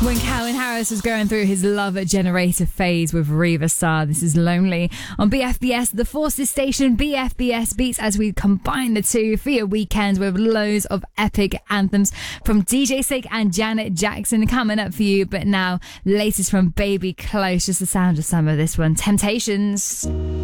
When Calvin Harris was going through his love generator phase with Riva Starr, this is Lonely on BFBS, the Forces station. BFBS beats as we combine the two for your weekend with loads of epic anthems from DJ Sick and Janet Jackson coming up for you. But now, latest from Baby Close, just the sound of some of this one, Temptations.